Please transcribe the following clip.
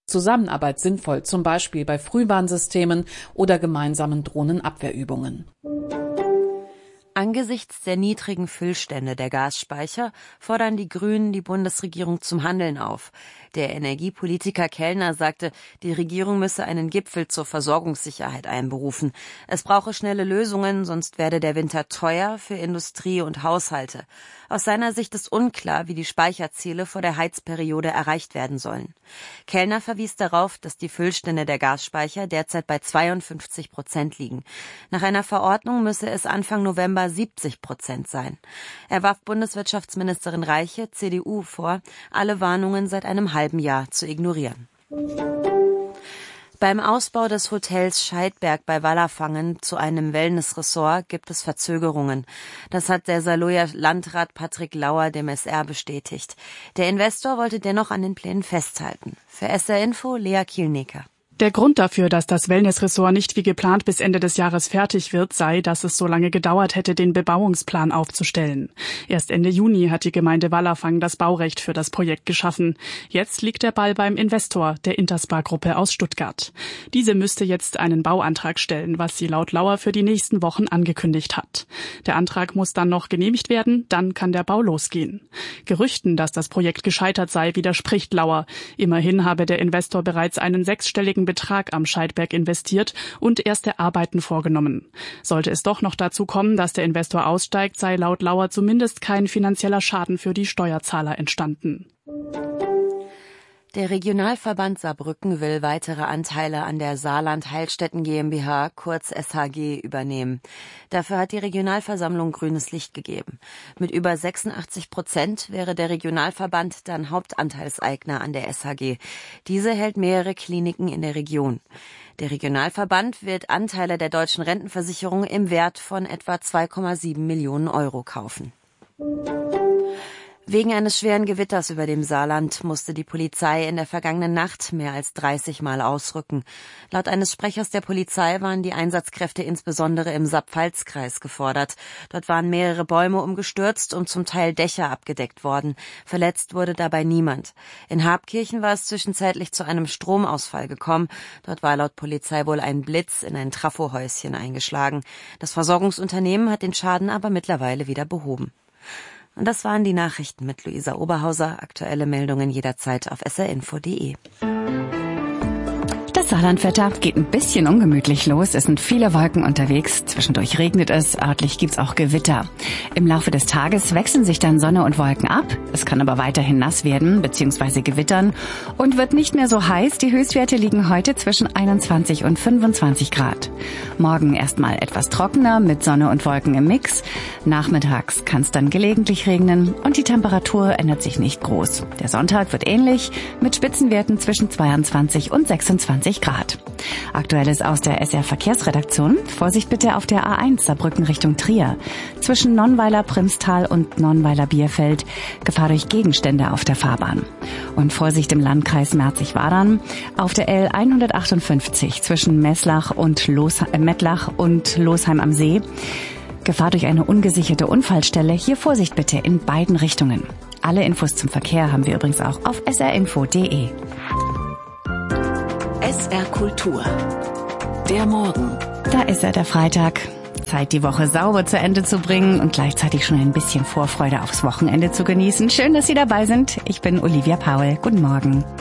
Zusammenarbeit sinnvoll, zum Beispiel bei Frühwarnsystemen oder gemeinsamen Drohnenabwehrübungen. Angesichts der niedrigen Füllstände der Gasspeicher fordern die Grünen die Bundesregierung zum Handeln auf. Der Energiepolitiker Kellner sagte, die Regierung müsse einen Gipfel zur Versorgungssicherheit einberufen. Es brauche schnelle Lösungen, sonst werde der Winter teuer für Industrie und Haushalte. Aus seiner Sicht ist unklar, wie die Speicherziele vor der Heizperiode erreicht werden sollen. Kellner verwies darauf, dass die Füllstände der Gasspeicher derzeit bei 52% liegen. Nach einer Verordnung müsse es Anfang November 70% sein. Er warf Bundeswirtschaftsministerin Reiche, CDU, vor, alle Warnungen seit einem halben Jahr zu ignorieren. Beim Ausbau des Hotels Scheidberg bei Wallerfangen zu einem Wellnessressort gibt es Verzögerungen. Das hat der Saarlouer Landrat Patrick Lauer dem SR bestätigt. Der Investor wollte dennoch an den Plänen festhalten. Für SR Info Lea Kielnecker. Der Grund dafür, dass das Wellnessressort nicht wie geplant bis Ende des Jahres fertig wird, sei, dass es so lange gedauert hätte, den Bebauungsplan aufzustellen. Erst Ende Juni hat die Gemeinde Wallerfang das Baurecht für das Projekt geschaffen. Jetzt liegt der Ball beim Investor, der Interspar-Gruppe aus Stuttgart. Diese müsste jetzt einen Bauantrag stellen, was sie laut Lauer für die nächsten Wochen angekündigt hat. Der Antrag muss dann noch genehmigt werden, dann kann der Bau losgehen. Gerüchten, dass das Projekt gescheitert sei, widerspricht Lauer. Immerhin habe der Investor bereits einen 6-stelligen Betrag am Scheidberg investiert und erste Arbeiten vorgenommen. Sollte es doch noch dazu kommen, dass der Investor aussteigt, sei laut Lauer zumindest kein finanzieller Schaden für die Steuerzahler entstanden. Der Regionalverband Saarbrücken will weitere Anteile an der Saarland Heilstätten GmbH, kurz SHG, übernehmen. Dafür hat die Regionalversammlung grünes Licht gegeben. Mit über 86% wäre der Regionalverband dann Hauptanteilseigner an der SHG. Diese hält mehrere Kliniken in der Region. Der Regionalverband wird Anteile der deutschen Rentenversicherung im Wert von etwa 2,7 Millionen Euro kaufen. Wegen eines schweren Gewitters über dem Saarland musste die Polizei in der vergangenen Nacht mehr als 30 Mal ausrücken. Laut eines Sprechers der Polizei waren die Einsatzkräfte insbesondere im Saar-Pfalz-Kreis gefordert. Dort waren mehrere Bäume umgestürzt und zum Teil Dächer abgedeckt worden. Verletzt wurde dabei niemand. In Habkirchen war es zwischenzeitlich zu einem Stromausfall gekommen. Dort war laut Polizei wohl ein Blitz in ein Trafohäuschen eingeschlagen. Das Versorgungsunternehmen hat den Schaden aber mittlerweile wieder behoben. Und das waren die Nachrichten mit Luisa Oberhauser. Aktuelle Meldungen jederzeit auf srinfo.de. Das Saarlandwetter geht ein bisschen ungemütlich los. Es sind viele Wolken unterwegs. Zwischendurch regnet es. Örtlich gibt's auch Gewitter. Im Laufe des Tages wechseln sich dann Sonne und Wolken ab. Es kann aber weiterhin nass werden bzw. gewittern und wird nicht mehr so heiß. Die Höchstwerte liegen heute zwischen 21 und 25 Grad. Morgen erstmal etwas trockener mit Sonne und Wolken im Mix. Nachmittags kann es dann gelegentlich regnen und die Temperatur ändert sich nicht groß. Der Sonntag wird ähnlich mit Spitzenwerten zwischen 22 und 26 Grad. Aktuelles aus der SR Verkehrsredaktion. Vorsicht bitte auf der A1 Saarbrücken Richtung Trier. Zwischen Nonnweiler-Primstal und Nonnweiler-Bierfeld Gefahr durch Gegenstände auf der Fahrbahn. Und Vorsicht im Landkreis Merzig-Wadern auf der L 158 zwischen Mettlach und Losheim am See. Gefahr durch eine ungesicherte Unfallstelle. Hier Vorsicht bitte in beiden Richtungen. Alle Infos zum Verkehr haben wir übrigens auch auf srinfo.de. SR Kultur. Der Morgen. Da ist er, der Freitag. Zeit, die Woche sauber zu Ende zu bringen und gleichzeitig schon ein bisschen Vorfreude aufs Wochenende zu genießen. Schön, dass Sie dabei sind. Ich bin Olivia Paul. Guten Morgen.